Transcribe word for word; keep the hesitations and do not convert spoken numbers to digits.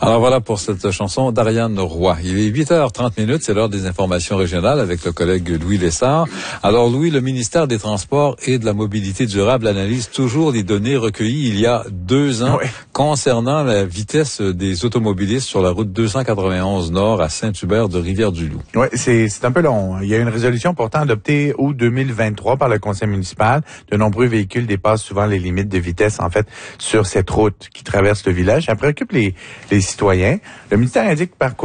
Alors voilà pour cette chanson d'Ariane Roy. Il est huit heures trente minutes, c'est l'heure des informations régionales avec le collègue Louis Lessard. Alors Louis, le ministère des Transports et de la Mobilité durable analyse toujours les données recueillies il y a deux ans oui. concernant la vitesse des automobilistes sur la route deux cent quatre-vingt-onze Nord à Saint-Hubert de Rivière-du-Loup. Oui, c'est, c'est un peu long. Il y a une résolution pourtant adoptée août deux mille vingt-trois par le conseil municipal. De nombreux véhicules dépassent souvent les limites de vitesse, en fait, sur cette route qui traverse le village. Ça préoccupe les, les citoyens. Le ministère indique par